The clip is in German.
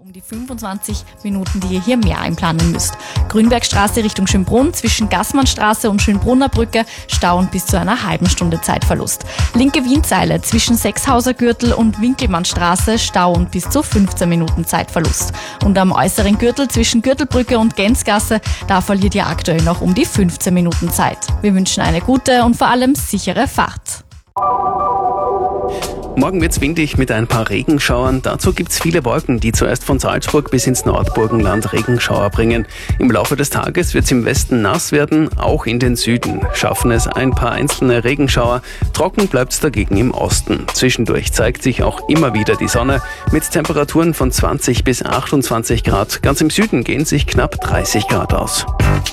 Um die 25 Minuten, die ihr hier mehr einplanen müsst. Grünbergstraße Richtung Schönbrunn, zwischen Gassmannstraße und Schönbrunner Brücke Stau und bis zu einer halben Stunde Zeitverlust. Linke Wienzeile zwischen Sechshauser Gürtel und Winkelmannstraße Stau und bis zu 15 Minuten Zeitverlust. Und am äußeren Gürtel zwischen Gürtelbrücke und Gänzgasse, da verliert ihr aktuell noch um die 15 Minuten Zeit. Wir wünschen eine gute und vor allem sichere Fahrt. Morgen wird's windig mit ein paar Regenschauern. Dazu gibt's viele Wolken, die zuerst von Salzburg bis ins Nordburgenland Regenschauer bringen. Im Laufe des Tages wird's im Westen nass werden, auch in den Süden schaffen es ein paar einzelne Regenschauer. Trocken bleibt's dagegen im Osten. Zwischendurch zeigt sich auch immer wieder die Sonne mit Temperaturen von 20 bis 28 Grad. Ganz im Süden gehen sich knapp 30 Grad aus.